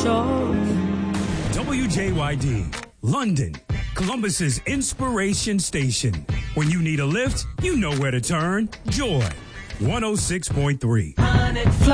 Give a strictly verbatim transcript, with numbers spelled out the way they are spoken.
shores. W J Y D, London, Columbus's inspiration station. When you need a lift, you know where to turn. Joy, one oh six point three.